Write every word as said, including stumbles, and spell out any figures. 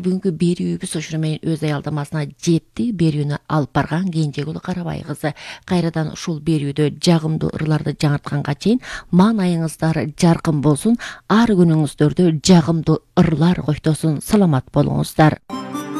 бүгүнкү берүүбүз ушуну менен өз аялдамасына жетти. Берүүнү алып барган Кенжегүл Карабай кызы. Кайрадан ушул берүүдө жагымдуу ырларды жаңыртканга чейин маанайыңыздар жаркын болсун, ар күнүңүздөрдө жагымдуу ырлар коштосун. Саламат болуңуздар.